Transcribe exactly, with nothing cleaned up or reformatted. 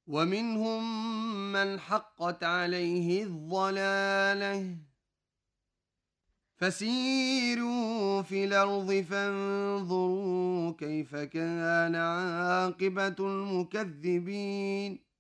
ومنهم من حقت عليه الضلالة فسيروا في الأرض فانظروا كيف كان عاقبة المكذبين